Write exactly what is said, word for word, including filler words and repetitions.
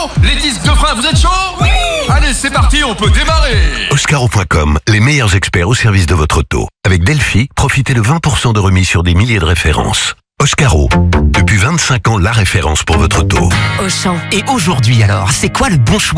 Les disques de frein, vous êtes chaud? Oui. Allez, c'est parti, on peut démarrer. Oscaro point com, les meilleurs experts au service de votre auto. Avec Delphi, profitez de vingt pour cent de remise sur des milliers de références. Oscaro, depuis vingt-cinq ans, la référence pour votre auto. Auchan. Et aujourd'hui alors, c'est quoi le bon choix